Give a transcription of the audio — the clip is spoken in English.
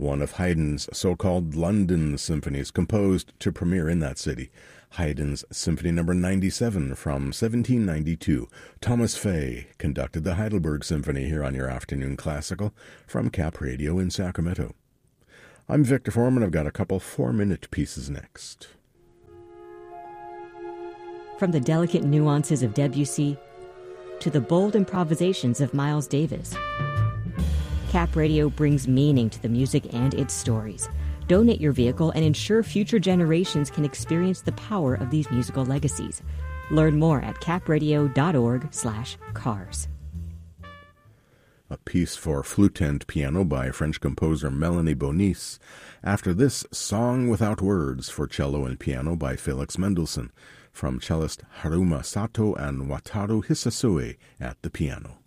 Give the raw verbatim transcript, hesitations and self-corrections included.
one of Haydn's so-called London symphonies composed to premiere in that city. Haydn's Symphony Number ninety-seven from seventeen ninety-two. Thomas Fay conducted the Heidelberg Symphony here on your Afternoon Classical from Cap Radio in Sacramento. I'm Victor Foreman. I've got a couple four-minute pieces next. From the delicate nuances of Debussy to the bold improvisations of Miles Davis, Cap Radio brings meaning to the music and its stories. Donate your vehicle and ensure future generations can experience the power of these musical legacies. Learn more at capradio.org slash cars. A piece for flute and piano by French composer Melanie Bonis. After this, Song Without Words for cello and piano by Felix Mendelssohn, from cellist Haruma Sato and Wataru Hisasue at the piano.